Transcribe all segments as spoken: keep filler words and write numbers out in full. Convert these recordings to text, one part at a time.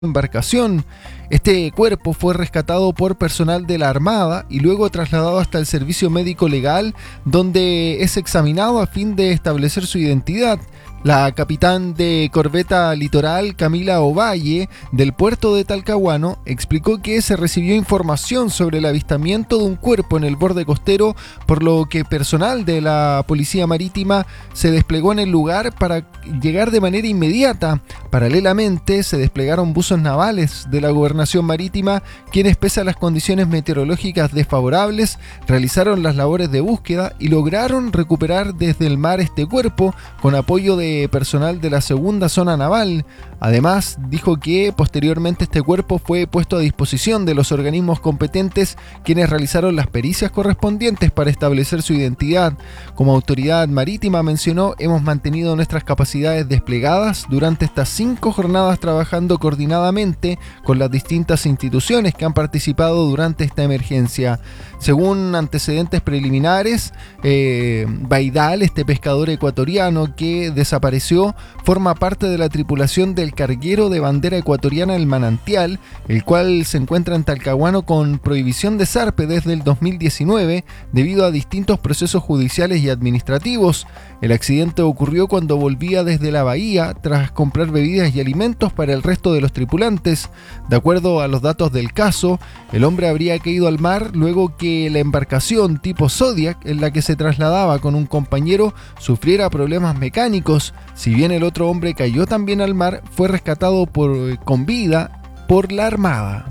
embarcación. Este cuerpo fue rescatado por personal de la Armada y luego trasladado hasta el servicio médico legal, donde es examinado a fin de establecer su identidad. La capitán de corbeta litoral, Camila Ovalle, del puerto de Talcahuano, explicó que se recibió información sobre el avistamiento de un cuerpo en el borde costero, por lo que personal de la Policía Marítima se desplegó en el lugar para llegar de manera inmediata. Paralelamente, se desplegaron buzos navales de la Gobernación Marítima, quienes, pese a las condiciones meteorológicas desfavorables, realizaron las labores de búsqueda y lograron recuperar desde el mar este cuerpo con apoyo de personal de la segunda zona naval. Además, dijo que posteriormente este cuerpo fue puesto a disposición de los organismos competentes, quienes realizaron las pericias correspondientes para establecer su identidad. Como autoridad marítima, mencionó, hemos mantenido nuestras capacidades desplegadas durante estas cinco jornadas, trabajando coordinadamente con las distintas instituciones que han participado durante esta emergencia. Según antecedentes preliminares, eh, Baidal, este pescador ecuatoriano que desapareció, forma parte de la tripulación del carguero de bandera ecuatoriana El Manantial, el cual se encuentra en Talcahuano con prohibición de zarpe desde el dos mil diecinueve debido a distintos procesos judiciales y administrativos. El accidente ocurrió cuando volvía desde la bahía tras comprar bebidas y alimentos para el resto de los tripulantes. De acuerdo a los datos del caso, el hombre habría caído al mar luego que la embarcación tipo Zodiac, en la que se trasladaba con un compañero, sufriera problemas mecánicos. Si bien el otro hombre cayó también al mar, fue rescatado por, con vida por la Armada.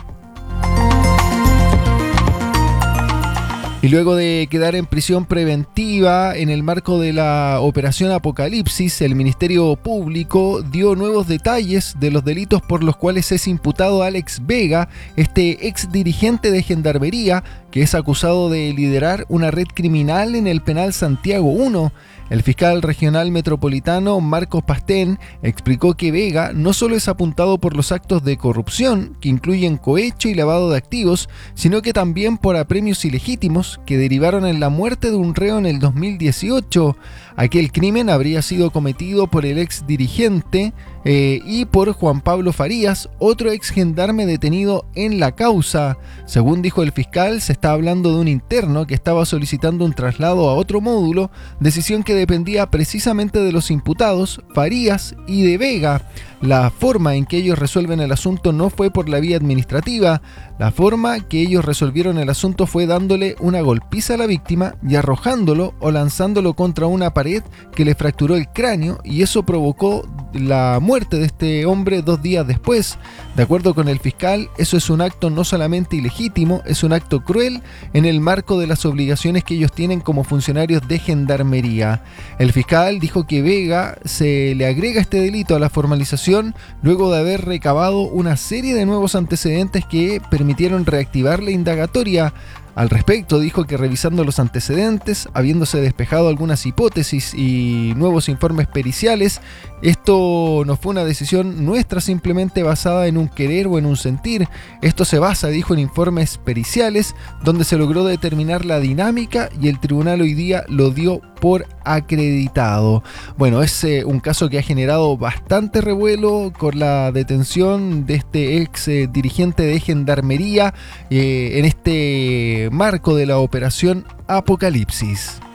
Y luego de quedar en prisión preventiva en el marco de la Operación Apocalipsis, el Ministerio Público dio nuevos detalles de los delitos por los cuales es imputado Alex Vega, este ex dirigente de Gendarmería, que es acusado de liderar una red criminal en el penal Santiago uno. El fiscal regional metropolitano Marcos Pastén explicó que Vega no solo es apuntado por los actos de corrupción, que incluyen cohecho y lavado de activos, sino que también por apremios ilegítimos que derivaron en la muerte de un reo en el dos mil dieciocho. Aquel crimen habría sido cometido por el ex dirigente eh, y por Juan Pablo Farías, otro ex gendarme detenido en la causa. Según dijo el fiscal, se está hablando de un interno que estaba solicitando un traslado a otro módulo, decisión que dependía precisamente de los imputados, Farías y de Vega. La forma en que ellos resuelven el asunto no fue por la vía administrativa. La forma que ellos resolvieron el asunto fue dándole una golpiza a la víctima y arrojándolo o lanzándolo contra una pared que le fracturó el cráneo, y eso provocó la muerte de este hombre dos días después. De acuerdo con el fiscal, eso es un acto no solamente ilegítimo, es un acto cruel en el marco de las obligaciones que ellos tienen como funcionarios de gendarmería. El fiscal dijo que Vega se le agrega este delito a la formalización luego de haber recabado una serie de nuevos antecedentes que permitieron reactivar la indagatoria. Al respecto, dijo que revisando los antecedentes, habiéndose despejado algunas hipótesis y nuevos informes periciales, esto no fue una decisión nuestra simplemente basada en un querer o en un sentir. Esto se basa, dijo, en informes periciales donde se logró determinar la dinámica y el tribunal hoy día lo dio por acreditado. Bueno, es eh, un caso que ha generado bastante revuelo con la detención de este ex eh, dirigente de Gendarmería eh, en este marco de la Operación Apocalipsis.